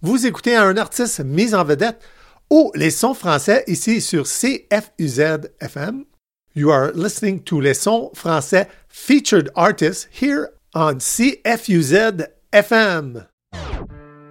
Vous écoutez un artiste mis en vedette Les Sons français ici sur CFUZ FM. You are listening to Les Sons français featured artists here on CFUZ FM.